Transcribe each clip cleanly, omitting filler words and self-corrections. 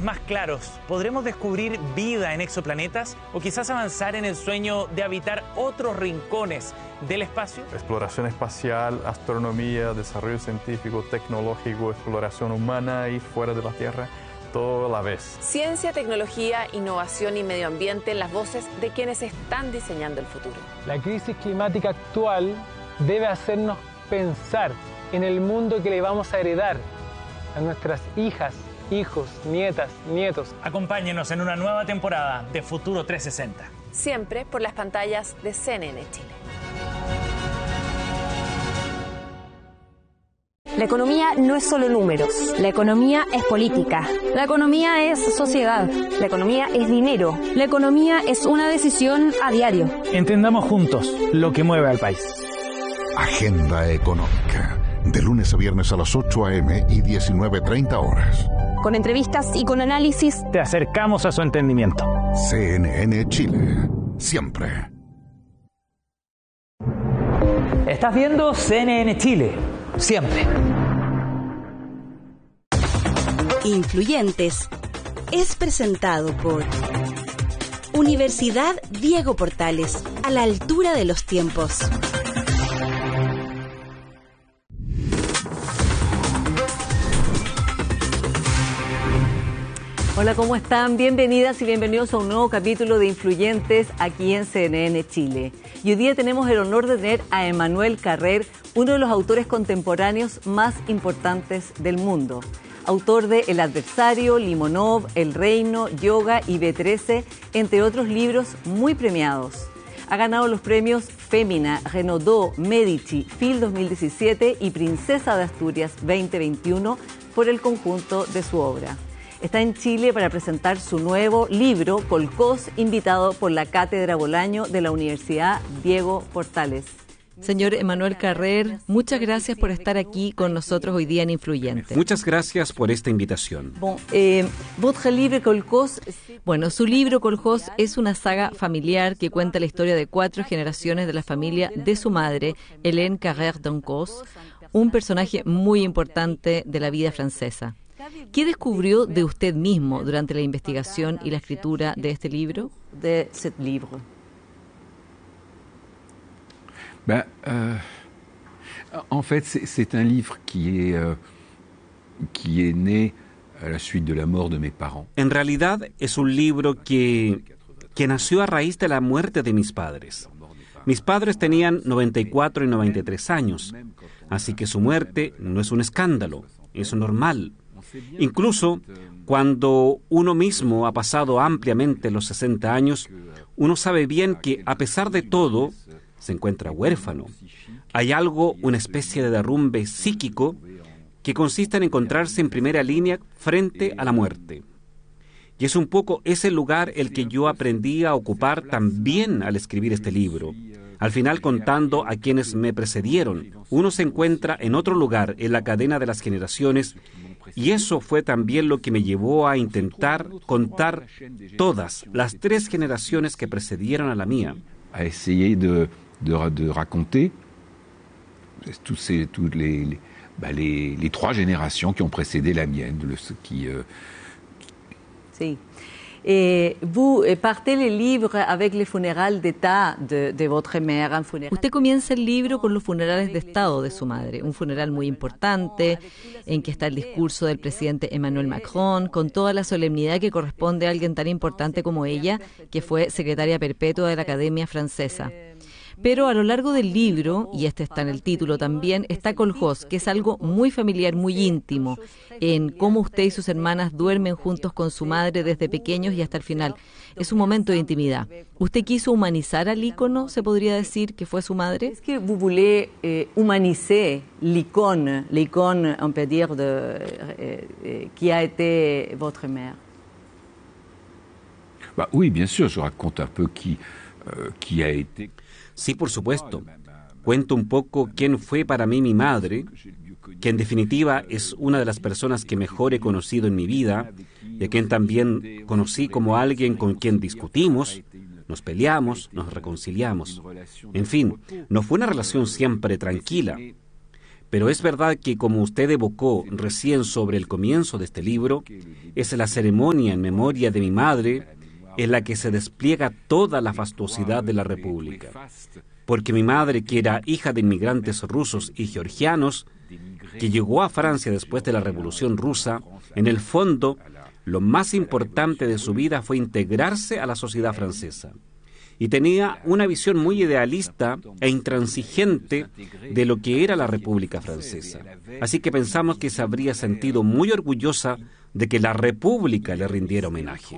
más claros, ¿podremos descubrir vida en exoplanetas o quizás avanzar en el sueño de habitar otros rincones del espacio? Exploración espacial, astronomía, desarrollo científico, tecnológico, exploración humana y fuera de la Tierra, todo a la vez. Ciencia, tecnología, innovación y medio ambiente en las voces de quienes están diseñando el futuro. La crisis climática actual debe hacernos pensar en el mundo que le vamos a heredar a nuestras hijas, hijos, nietas, nietos. Acompáñenos en una nueva temporada de Futuro 360. Siempre por las pantallas de CNN Chile. La economía no es solo números. La economía es política. La economía es sociedad. La economía es dinero. La economía es una decisión a diario. Entendamos juntos lo que mueve al país. Agenda Económica. De lunes a viernes a las 8 a.m. y 19:30 horas. Con entrevistas y con análisis, te acercamos a su entendimiento. CNN Chile. Siempre. Estás viendo CNN Chile. Siempre. Influyentes es presentado por Universidad Diego Portales, a la altura de los tiempos. Hola, ¿cómo están? Bienvenidas y bienvenidos a un nuevo capítulo de Influyentes aquí en CNN Chile. Y hoy día tenemos el honor de tener a Emmanuel Carrer, uno de los autores contemporáneos más importantes del mundo. Autor de El Adversario, Limonov, El Reino, Yoga y B13, entre otros libros muy premiados. Ha ganado los premios Fémina, Renaudot, Medici, Phil 2017 y Princesa de Asturias 2021 por el conjunto de su obra. Está en Chile para presentar su nuevo libro, Colcós, invitado por la Cátedra Bolaño de la Universidad Diego Portales. Señor Emmanuel Carrer, muchas gracias por estar aquí con nosotros hoy día en Influyentes. Muchas gracias por esta invitación. Votre livre Colcós. Bueno, su libro Colcós es una saga familiar que cuenta la historia de 4 generaciones de la familia de su madre, Hélène Carrère d'Encausse, un personaje muy importante de la vida francesa. ¿Qué descubrió de usted mismo durante la investigación y la escritura de este libro? De cet livre. En fait, c'est un livre qui est né à la suite de la mort de mes parents. En realidad es un libro que nació a raíz de la muerte de mis padres. Mis padres tenían 94 y 93 años, así que su muerte no es un escándalo, es normal. Incluso cuando uno mismo ha pasado ampliamente los 60 años, uno sabe bien que a pesar de todo se encuentra huérfano. Hay algo, una especie de derrumbe psíquico que consiste en encontrarse en primera línea frente a la muerte. Y es un poco ese lugar el que yo aprendí a ocupar también al escribir este libro. Al final, contando a quienes me precedieron, uno se encuentra en otro lugar en la cadena de las generaciones, y eso fue también lo que me llevó a intentar contar todas las 3 generaciones que precedieron a la mía. A essayer de raconter les 3 générations qui ont précédé la mienne, Sí. Vous partez le livre avec les funérailles d'État de votre mère. Usted comienza el libro con los funerales de Estado de su madre, un funeral muy importante en que está el discurso del presidente Emmanuel Macron, con toda la solemnidad que corresponde a alguien tan importante como ella, que fue secretaria perpetua de la Academia Francesa. Pero a lo largo del libro, y este está en el título también, está Colcós, que es algo muy familiar, muy íntimo, en cómo usted y sus hermanas duermen juntos con su madre desde pequeños y hasta el final. Es un momento de intimidad. ¿Usted quiso humanizar al ícono, se podría decir, que fue su madre? ¿Es que vous voulez humaniser l'icône, on peut dire, qui a été votre mère? Oui, bien sûr, je raconte un peu qui a été... Sí, por supuesto. Cuento un poco quién fue para mí mi madre, que en definitiva es una de las personas que mejor he conocido en mi vida, y a quien también conocí como alguien con quien discutimos, nos peleamos, nos reconciliamos. En fin, no fue una relación siempre tranquila. Pero es verdad que, como usted evocó recién sobre el comienzo de este libro, es la ceremonia en memoria de mi madre en la que se despliega toda la fastuosidad de la República. Porque mi madre, que era hija de inmigrantes rusos y georgianos, que llegó a Francia después de la Revolución Rusa, en el fondo, lo más importante de su vida fue integrarse a la sociedad francesa. Y tenía una visión muy idealista e intransigente de lo que era la República Francesa. Así que pensamos que se habría sentido muy orgullosa de que la República le rindiera homenaje.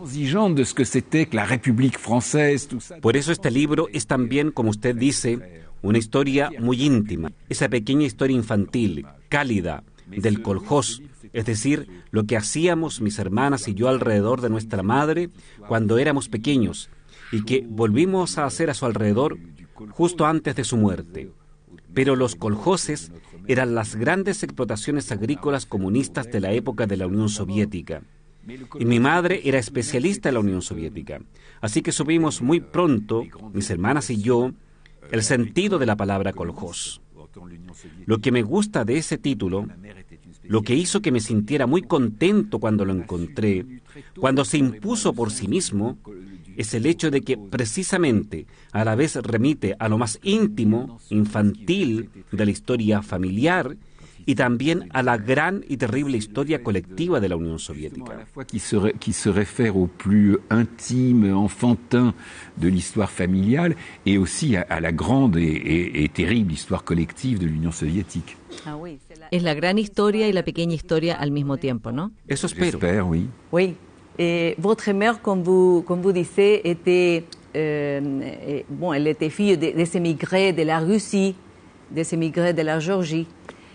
Por eso este libro es también, como usted dice, una historia muy íntima, esa pequeña historia infantil, cálida, del kolkhós, es decir, lo que hacíamos mis hermanas y yo alrededor de nuestra madre cuando éramos pequeños y que volvimos a hacer a su alrededor justo antes de su muerte. Pero los kolkhoses eran las grandes explotaciones agrícolas comunistas de la época de la Unión Soviética. Y mi madre era especialista en la Unión Soviética. Así que supimos muy pronto, mis hermanas y yo, el sentido de la palabra kolkhós. Lo que me gusta de ese título, lo que hizo que me sintiera muy contento cuando lo encontré, cuando se impuso por sí mismo, es el hecho de que precisamente a la vez remite a lo más íntimo, infantil de la historia familiar y también a la gran y terrible historia colectiva de la Unión Soviética. Qui se réfère au plus intime, enfantin de l'histoire familiale et aussi à la grande et terrible histoire collective de l'Union soviétique. Es la gran historia y la pequeña historia al mismo tiempo, ¿no? Eso espero. J'espère, oui. Oui. Votre mère, comme vous disiez, était, elle était fille des émigrés de la Russie, des émigrés de la Géorgie.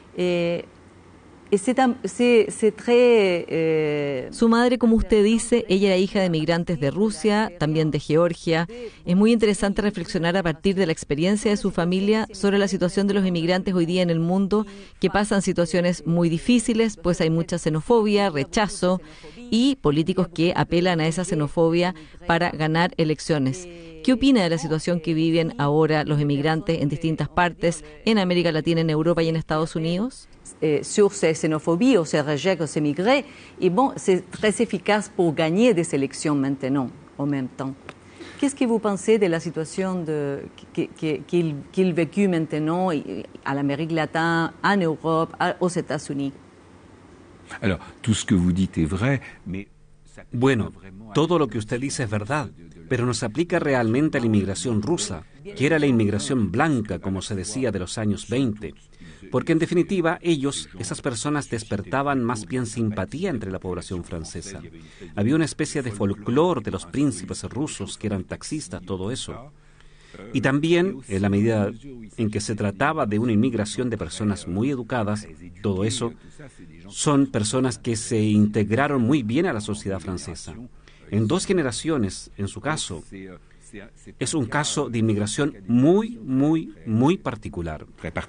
Su madre, como usted dice, ella era hija de migrantes de Rusia, también de Georgia. Es muy interesante reflexionar a partir de la experiencia de su familia sobre la situación de los inmigrantes hoy día en el mundo, que pasan situaciones muy difíciles, pues hay mucha xenofobia, rechazo y políticos que apelan a esa xenofobia para ganar elecciones. ¿Qué opina de la situación que viven ahora los inmigrantes en distintas partes, en América Latina, en Europa y en Estados Unidos? Sur ces xénophobies ou ces rejets aux émigrés, et bon, c'est très efficace pour gagner des élections maintenant, en même temps. Qu'est-ce que vous pensez de la situation qu'il vécu maintenant à l'Amérique latine, en Europe, aux États-Unis? Alors, tout ce que vous dites est vrai, mais... Bueno, todo lo que usted dice es verdad, pero no se aplica realmente a la inmigración rusa, que era la inmigración blanca, como se decía, de los años 20. Porque en definitiva ellos, esas personas, despertaban más bien simpatía entre la población francesa. Había una especie de folclore de los príncipes rusos que eran taxistas, todo eso. Y también, en la medida en que se trataba de una inmigración de personas muy educadas, todo eso, son personas que se integraron muy bien a la sociedad francesa. En 2 generaciones, en su caso, es un caso de inmigración muy, muy, muy particular.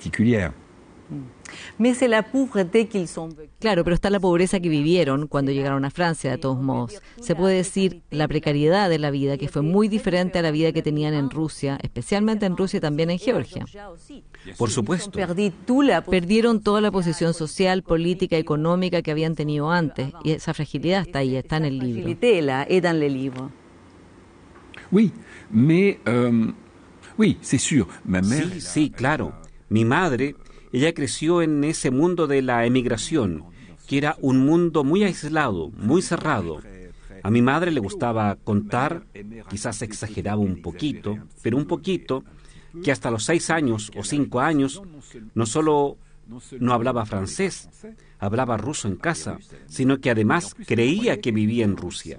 Claro, pero está la pobreza que vivieron cuando llegaron a Francia, de todos modos. Se puede decir la precariedad de la vida, que fue muy diferente a la vida que tenían en Rusia, especialmente en Rusia y también en Georgia. Por supuesto. Perdieron toda la posición social, política, económica que habían tenido antes. Y esa fragilidad está ahí, está en el libro. Oui, mais... oui, c'est sûr. Ma mère... Sí, claro. Mi madre... Ella creció en ese mundo de la emigración, que era un mundo muy aislado, muy cerrado. A mi madre le gustaba contar, quizás exageraba un poquito, pero un poquito, que hasta los 6 años o 5 años no solo no hablaba francés, hablaba ruso en casa, sino que además creía que vivía en Rusia.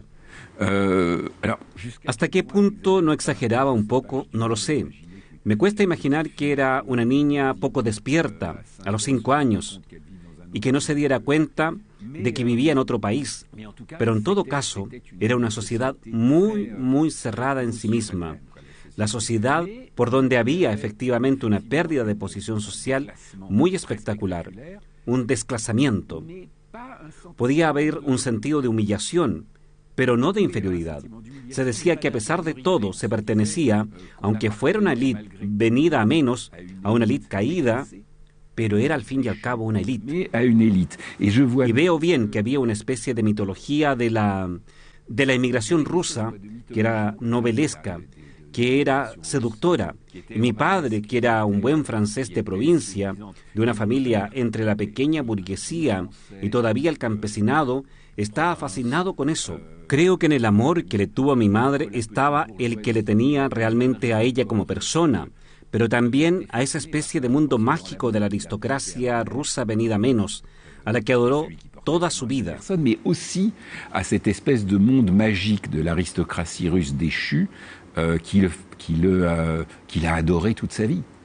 ¿Hasta qué punto no exageraba un poco? No lo sé. Me cuesta imaginar que era una niña poco despierta a los 5 años y que no se diera cuenta de que vivía en otro país. Pero en todo caso, era una sociedad muy, muy cerrada en sí misma. La sociedad por donde había efectivamente una pérdida de posición social muy espectacular, un desclasamiento. Podía haber un sentido de humillación, pero no de inferioridad. Se decía que a pesar de todo se pertenecía, aunque fuera una élite venida a menos, a una élite caída, pero era al fin y al cabo una élite. Y veo bien que había una especie de mitología de la inmigración rusa, que era novelesca, que era seductora. Y mi padre, que era un buen francés de provincia, de una familia entre la pequeña burguesía y todavía el campesinado, estaba fascinado con eso. Creo que en el amor que le tuvo a mi madre estaba el que le tenía realmente a ella como persona, pero también a esa especie de mundo mágico de la aristocracia rusa venida menos, a la que adoró toda su vida. Mais aussi à cette espèce de monde magique de l'aristocratie russe déchue qu'il a adoré toute sa vie.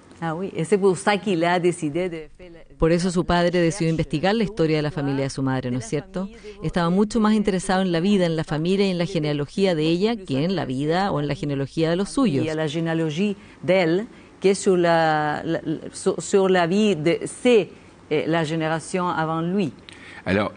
Por eso su padre decidió investigar la historia de la familia de su madre, ¿no es cierto? Estaba mucho más interesado en la vida, en la familia y en la genealogía de ella que en la vida o en la genealogía de los suyos. Y la genealogía de él, que es sur la vie de la generación avant lui. Alors,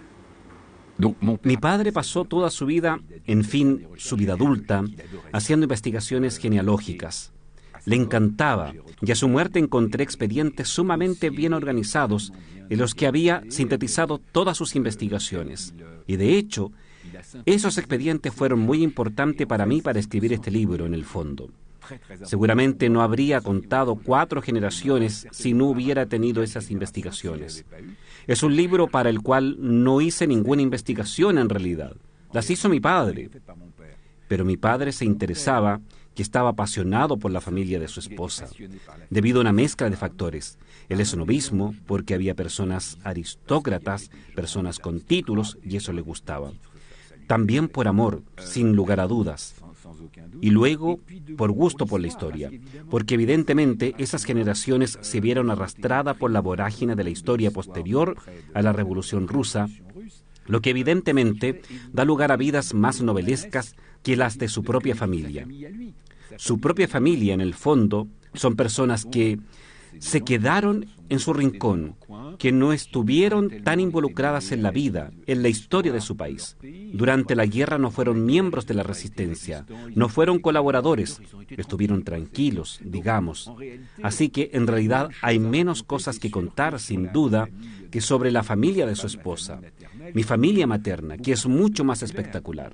Mi padre pasó toda su vida, en fin, su vida adulta, haciendo investigaciones genealógicas. Le encantaba, y a su muerte encontré expedientes sumamente bien organizados en los que había sintetizado todas sus investigaciones. Y de hecho, esos expedientes fueron muy importantes para mí para escribir este libro, en el fondo. Seguramente no habría contado 4 generaciones si no hubiera tenido esas investigaciones. Es un libro para el cual no hice ninguna investigación en realidad. Las hizo mi padre. Pero mi padre se interesaba, que estaba apasionado por la familia de su esposa, debido a una mezcla de factores. El esnobismo, porque había personas aristócratas, personas con títulos, y eso le gustaba. También por amor, sin lugar a dudas. Y luego, por gusto por la historia, porque evidentemente esas generaciones se vieron arrastradas por la vorágine de la historia posterior a la Revolución Rusa, lo que evidentemente da lugar a vidas más novelescas que las de su propia familia. Su propia familia, en el fondo, son personas que se quedaron en su rincón, que no estuvieron tan involucradas en la vida, en la historia de su país. Durante la guerra no fueron miembros de la resistencia, no fueron colaboradores, estuvieron tranquilos, digamos. Así que en realidad hay menos cosas que contar, sin duda, que sobre la familia de su esposa, mi familia materna, que es mucho más espectacular.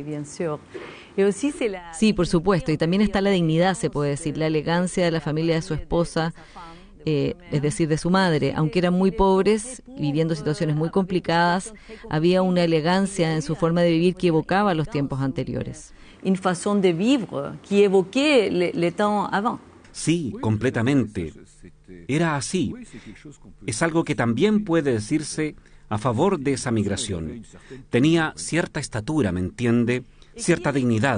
Sí, por supuesto, y también está la dignidad, se puede decir, la elegancia de la familia de su esposa, es decir, de su madre. Aunque eran muy pobres, viviendo situaciones muy complicadas, había una elegancia en su forma de vivir que evocaba los tiempos anteriores. Une façon de vivre qui évoquait les temps avant. Sí, completamente. Era así. Es algo que también puede decirse a favor de esa migración. Tenía cierta estatura, ¿me entiende? Cierta dignidad.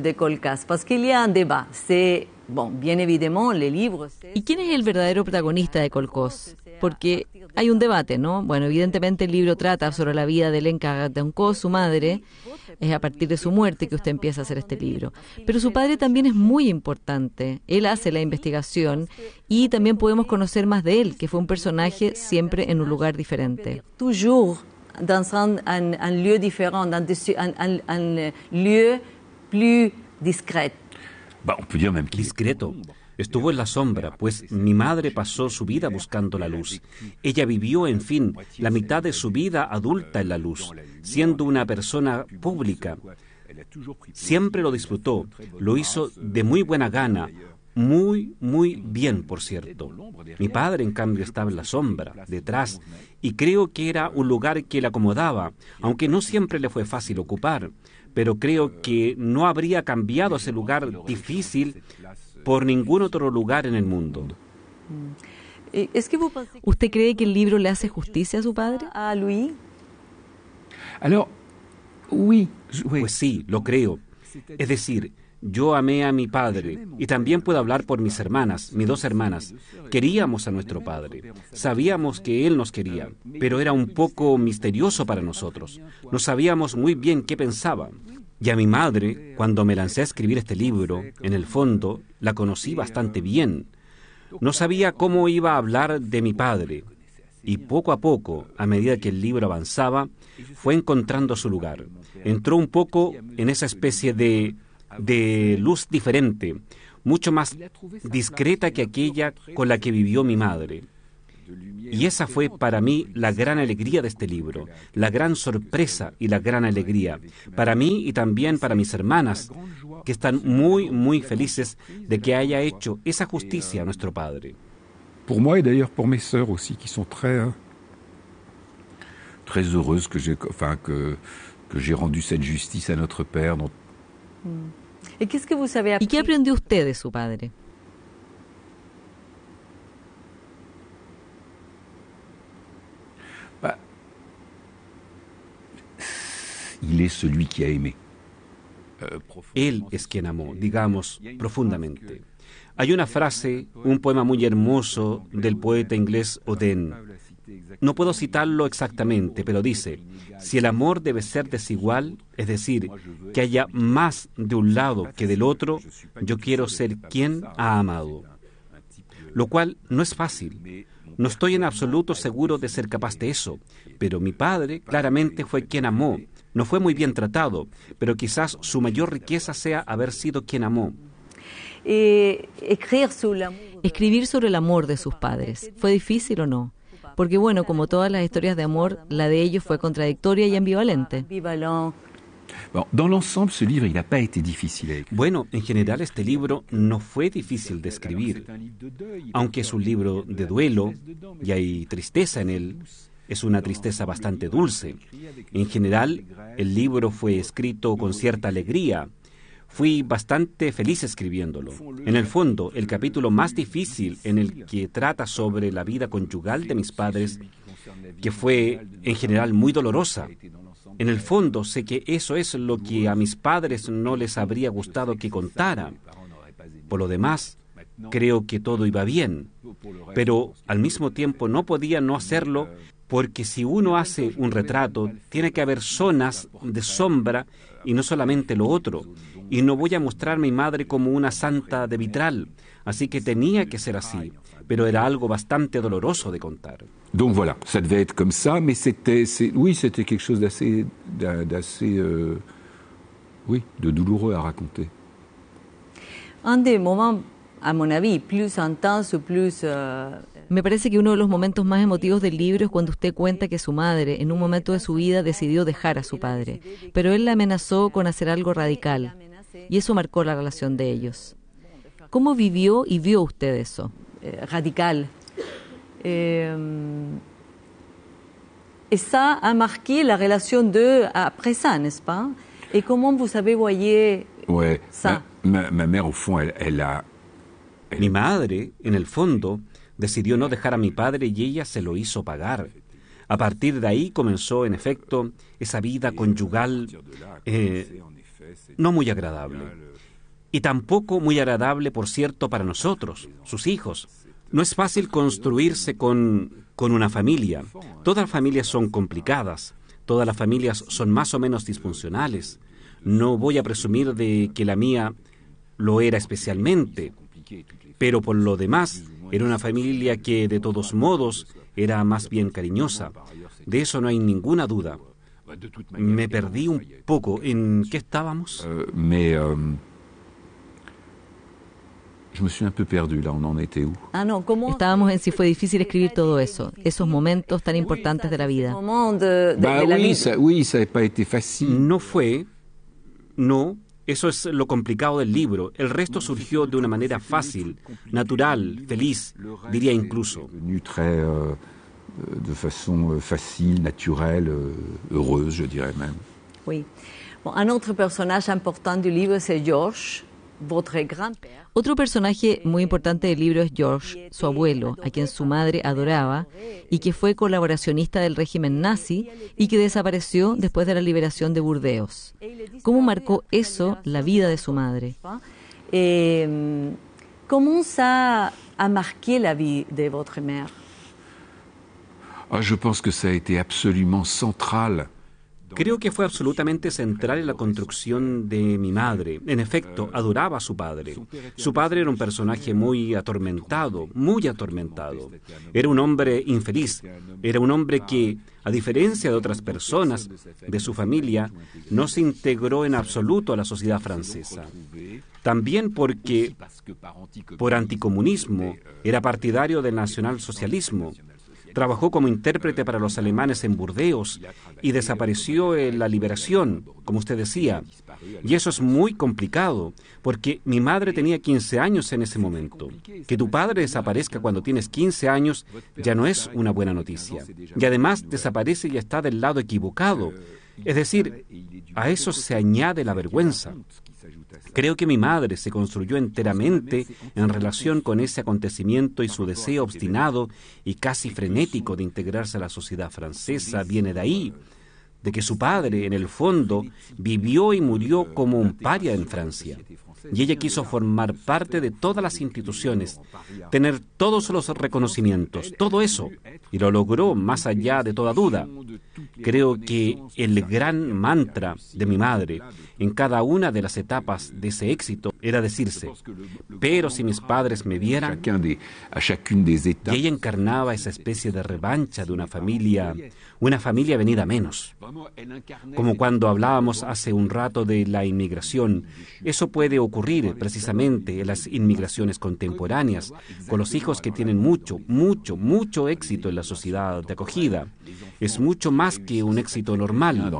¿Y quién es el verdadero protagonista de Kolkhoz? Porque hay un debate, ¿no? Bueno, evidentemente el libro trata sobre la vida de Lenka Gatankov, su madre. Es a partir de su muerte que usted empieza a hacer este libro. Pero su padre también es muy importante. Él hace la investigación y también podemos conocer más de él, que fue un personaje siempre en un lugar diferente. Toujours dans un lieu différent, dans un lieu plus discret. Discreto. Estuvo en la sombra, pues mi madre pasó su vida buscando la luz. Ella vivió, en fin, la mitad de su vida adulta en la luz, siendo una persona pública. Siempre lo disfrutó, lo hizo de muy buena gana, muy, muy bien, por cierto. Mi padre, en cambio, estaba en la sombra, detrás, y creo que era un lugar que le acomodaba, aunque no siempre le fue fácil ocupar, pero creo que no habría cambiado ese lugar difícil por ningún otro lugar en el mundo. ¿Usted cree que el libro le hace justicia a su padre? ¿A Louis? Alors, oui. Pues sí, lo creo. Es decir, yo amé a mi padre y también puedo hablar por mis hermanas, mis 2 hermanas. Queríamos a nuestro padre. Sabíamos que él nos quería, pero era un poco misterioso para nosotros. No sabíamos muy bien qué pensaba. Y a mi madre, cuando me lancé a escribir este libro, en el fondo, la conocí bastante bien. No sabía cómo iba a hablar de mi padre. Y poco a poco, a medida que el libro avanzaba, fue encontrando su lugar. Entró un poco en esa especie de luz diferente, mucho más discreta que aquella con la que vivió mi madre. Y esa fue para mí la gran alegría de este libro, la gran sorpresa y la gran alegría, para mí y también para mis hermanas, que están muy, muy felices de que haya hecho esa justicia a nuestro Padre. Pour moi et d'ailleurs pour mes sœurs aussi, qui sont très heureuses que j'ai rendu cette justice à notre Père. ¿Y qué aprendió usted de su padre? Il est celui qui a aimé. Él es quien amó, digamos, profundamente. Hay una frase, un poema muy hermoso del poeta inglés Oden. No puedo citarlo exactamente, pero dice, si el amor debe ser desigual, es decir, que haya más de un lado que del otro, yo quiero ser quien ha amado. Lo cual no es fácil. No estoy en absoluto seguro de ser capaz de eso, pero mi padre claramente fue quien amó. No fue muy bien tratado, pero quizás su mayor riqueza sea haber sido quien amó. Escribir sobre el amor de sus padres, ¿fue difícil o no? Porque bueno, como todas las historias de amor, la de ellos fue contradictoria y ambivalente. Bueno, en general este libro no fue difícil de escribir. Aunque es un libro de duelo y hay tristeza en él, es una tristeza bastante dulce. En general, el libro fue escrito con cierta alegría. Fui bastante feliz escribiéndolo. En el fondo, el capítulo más difícil en el que trata sobre la vida conyugal de mis padres, que fue en general muy dolorosa. En el fondo, sé que eso es lo que a mis padres no les habría gustado que contara. Por lo demás, creo que todo iba bien. Pero al mismo tiempo no podía no hacerlo, porque si uno hace un retrato, tiene que haber zonas de sombra y no solamente lo otro. Y no voy a mostrar a mi madre como una santa de vitral, así que tenía que ser así, pero era algo bastante doloroso de contar. Donc voilà, ça devait être comme ça, mais c'était quelque chose d'assez de douloureux à raconter. Un des moments, à mon avis, plus intense ou plus Me parece que uno de los momentos más emotivos del libro es cuando usted cuenta que su madre, en un momento de su vida, decidió dejar a su padre, pero él la amenazó con hacer algo radical, y eso marcó la relación de ellos. ¿Cómo vivió y vio usted eso? Radical. Et ça a marqué la relation d'eux après ça, n'est-ce pas? Et comment vous avez voyé ça? Ma mère, au fond, elle a... Mi madre, en el fondo, decidió no dejar a mi padre y ella se lo hizo pagar. A partir de ahí comenzó, en efecto, esa vida conyugal no muy agradable. Y tampoco muy agradable, por cierto, para nosotros, sus hijos. No es fácil construirse con una familia. Todas las familias son complicadas. Todas las familias son más o menos disfuncionales. No voy a presumir de que la mía lo era especialmente. Pero por lo demás, era una familia que, de todos modos, era más bien cariñosa. De eso no hay ninguna duda. Me perdí un poco. ¿En qué estábamos? Je me suis un peu perdu, là, on en était où? Estábamos en si fue difícil escribir todo eso, esos momentos tan importantes de la vida. Oui, ça n'a pas été facile. No, eso es lo complicado del libro. El resto surgió de una manera fácil, natural, feliz, diría incluso. De façon facile, naturelle, heureuse, je dirais même. Oui. Bon, un autre personnage important du livre, c'est Georges. Otro personaje muy importante del libro es George, su abuelo, a quien su madre adoraba y que fue colaboracionista del régimen nazi y que desapareció después de la liberación de Burdeos. ¿Cómo marcó eso la vida de su madre? ¿Cómo ça a marqué la vie de votre mère? Je pense que ça a été absolument central. Creo que fue absolutamente central en la construcción de mi madre. En efecto, adoraba a su padre. Su padre era un personaje muy atormentado. Era un hombre infeliz. Era un hombre que, a diferencia de otras personas de su familia, no se integró en absoluto a la sociedad francesa. También porque, por anticomunismo, era partidario del nacionalsocialismo. Trabajó como intérprete para los alemanes en Burdeos y desapareció en la liberación, como usted decía. Y eso es muy complicado, porque mi madre tenía 15 años en ese momento. Que tu padre desaparezca cuando tienes 15 años ya no es una buena noticia. Y además desaparece y está del lado equivocado. Es decir, a eso se añade la vergüenza. Creo que mi madre se construyó enteramente en relación con ese acontecimiento y su deseo obstinado y casi frenético de integrarse a la sociedad francesa viene de ahí, de que su padre, en el fondo, vivió y murió como un paria en Francia. Y ella quiso formar parte de todas las instituciones, tener todos los reconocimientos, todo eso, y lo logró más allá de toda duda. Creo que el gran mantra de mi madre en cada una de las etapas de ese éxito era decirse, pero si mis padres me vieran, y ella encarnaba esa especie de revancha de una familia venida menos. Como cuando hablábamos hace un rato de la inmigración, eso puede ocurrir precisamente en las inmigraciones contemporáneas, con los hijos que tienen mucho éxito en la sociedad de acogida. Es mucho más que un éxito normal.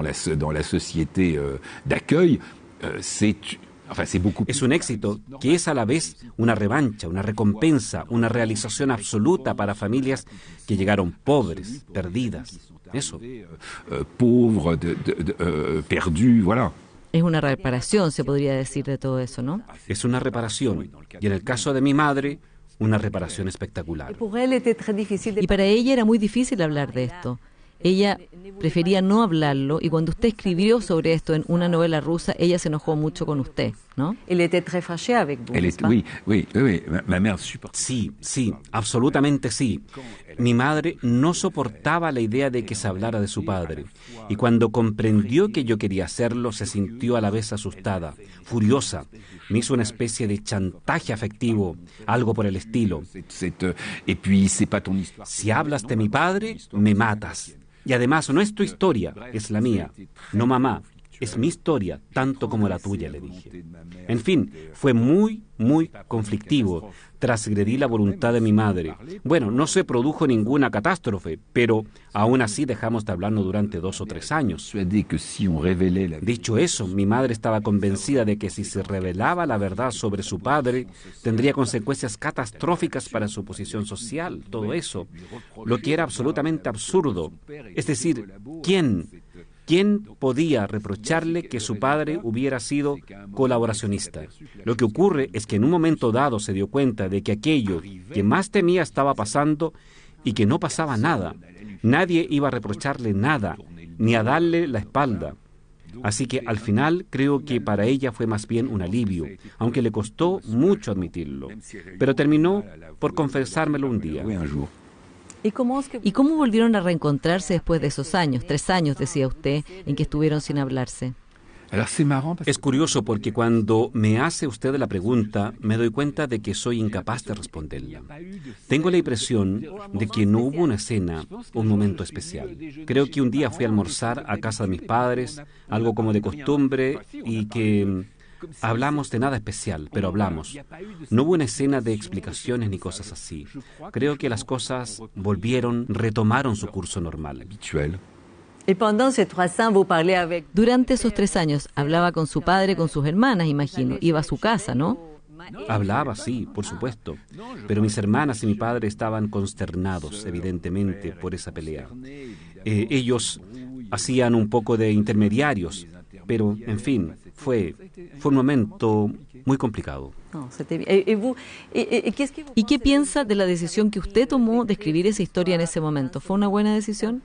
Es un éxito que es a la vez una revancha, una recompensa, una realización absoluta para familias que llegaron pobres, perdidas. Eso. Es una reparación, se podría decir, de todo eso, ¿no? Es una reparación. Y en el caso de mi madre, una reparación espectacular. Y para ella era muy difícil hablar de esto. Ella prefería no hablarlo, y cuando usted escribió sobre esto en una novela rusa, ella se enojó mucho con usted, ¿no? Sí, absolutamente sí. Mi madre no soportaba la idea de que se hablara de su padre, y cuando comprendió que yo quería hacerlo, se sintió a la vez asustada, furiosa. Me hizo una especie de chantaje afectivo, algo por el estilo. Si hablas de mi padre, me matas. Y además no es tu historia, es la mía. No, mamá, es mi historia, tanto como la tuya, le dije. En fin, fue muy conflictivo. Transgredí la voluntad de mi madre. Bueno, no se produjo ninguna catástrofe, pero aún así dejamos de hablarnos durante 2 o 3 años. Dicho eso, mi madre estaba convencida de que si se revelaba la verdad sobre su padre, tendría consecuencias catastróficas para su posición social, todo eso, lo que era absolutamente absurdo. Es decir, ¿quién podía reprocharle que su padre hubiera sido colaboracionista? Lo que ocurre es que en un momento dado se dio cuenta de que aquello que más temía estaba pasando y que no pasaba nada. Nadie iba a reprocharle nada, ni a darle la espalda. Así que al final creo que para ella fue más bien un alivio, aunque le costó mucho admitirlo. Pero terminó por confesármelo un día. ¿Y cómo volvieron a reencontrarse después de esos años, 3 años, decía usted, en que estuvieron sin hablarse? Es curioso porque cuando me hace usted la pregunta, me doy cuenta de que soy incapaz de responderla. Tengo la impresión de que no hubo una escena, un momento especial. Creo que un día fui a almorzar a casa de mis padres, algo como de costumbre, y que hablamos de nada especial, pero hablamos. No hubo una escena de explicaciones ni cosas así. Creo que las cosas retomaron su curso normal. Durante esos 3 años, hablaba con su padre, con sus hermanas, imagino. Iba a su casa, ¿no? Hablaba, sí, por supuesto. Pero mis hermanas y mi padre estaban consternados, evidentemente, por esa pelea. Ellos hacían un poco de intermediarios, pero, en fin, fue un momento muy complicado. ¿Y qué piensa de la decisión que usted tomó de escribir esa historia en ese momento? ¿Fue una buena decisión?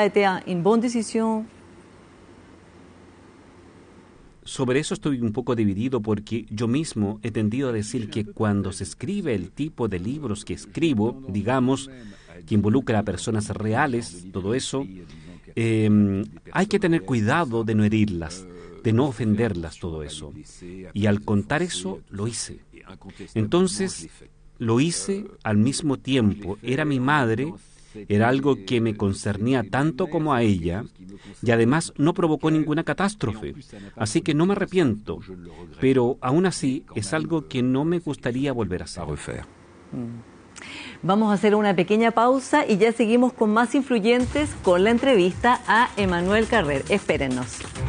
Sobre eso estoy un poco dividido porque yo mismo he tendido a decir que cuando se escribe el tipo de libros que escribo, digamos, que involucra a personas reales, todo eso, hay que tener cuidado de no herirlas, de no ofenderlas, todo eso. Y al contar eso, lo hice. Entonces, lo hice al mismo tiempo. Era mi madre, era algo que me concernía tanto como a ella, y además no provocó ninguna catástrofe. Así que no me arrepiento, pero aún así es algo que no me gustaría volver a hacer. Vamos a hacer una pequeña pausa y ya seguimos con más influyentes con la entrevista a Emmanuel Carrer. Espérennos.